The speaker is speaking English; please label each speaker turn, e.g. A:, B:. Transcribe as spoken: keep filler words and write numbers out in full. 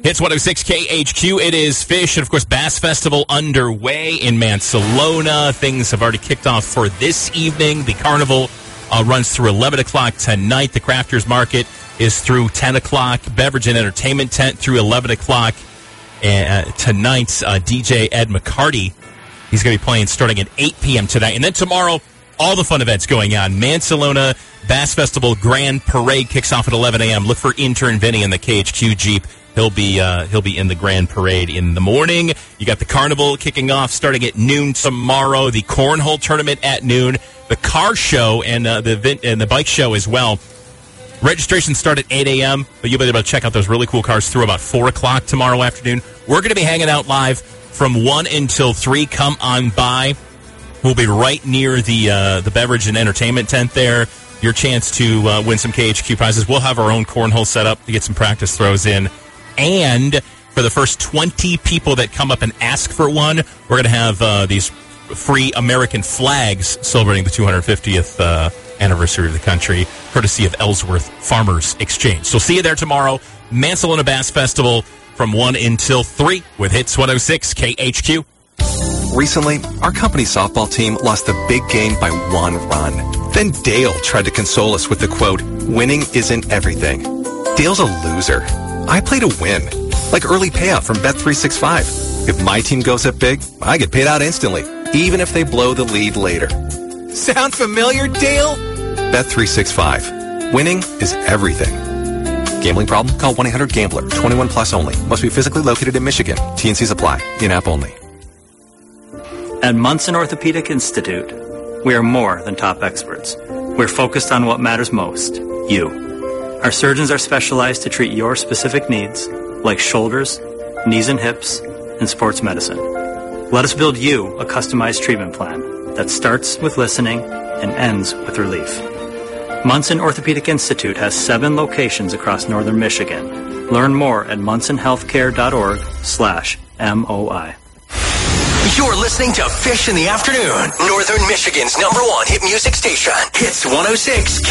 A: Hits one oh six K H Q. It is Fish and, of course, Bass Festival underway in Mansalona. Things have already kicked off for this evening. The carnival uh, runs through eleven o'clock tonight. The Crafters Market is through ten o'clock. Beverage and Entertainment Tent through eleven o'clock. Uh, tonight, uh, D J Ed McCarty, he's going to be playing starting at eight p.m. tonight. And then tomorrow, all the fun events going on. Mansalona Bass Festival Grand Parade kicks off at eleven a.m. Look for intern Vinny in the K H Q Jeep. He'll be uh, he'll be in the Grand Parade in the morning. You got the carnival kicking off starting at noon tomorrow. The cornhole tournament at noon. The car show and uh, the event, and the bike show as well. Registration start at eight a.m., but you'll be able to check out those really cool cars through about four o'clock tomorrow afternoon. We're going to be hanging out live from one until three. Come on by. We'll be right near the uh, the beverage and entertainment tent there. Your chance to uh, win some K H Q prizes. We'll have our own cornhole set up to get some practice throws in. And for the first twenty people that come up and ask for one, we're going to have uh, these free American flags celebrating the two hundred fiftieth uh, anniversary of the country, courtesy of Ellsworth Farmers Exchange. So see you there tomorrow. Mansalona Bass Festival from one until three with Hits one oh six K H Q.
B: Recently, our company softball team lost a big game by one run. Then Dale tried to console us with the quote, "Winning isn't everything." Dale's a loser. I play to win, like early payout from Bet three sixty-five. If my team goes up big, I get paid out instantly, even if they blow the lead later. Sound familiar, Dale? Bet three sixty-five. Winning is everything. Gambling problem? Call one eight hundred gambler. twenty-one plus only. Must be physically located in Michigan. T and Cs apply. In-app only.
C: At Munson Orthopedic Institute, we are more than top experts. We're focused on what matters most, you. Our surgeons are specialized to treat your specific needs, like shoulders, knees and hips, and sports medicine. Let us build you a customized treatment plan that starts with listening and ends with relief. Munson Orthopedic Institute has seven locations across northern Michigan. Learn more at munson healthcare dot org slash M O I.
D: You're listening to Fish in the Afternoon, Northern Michigan's number one hit music station. Hits one oh six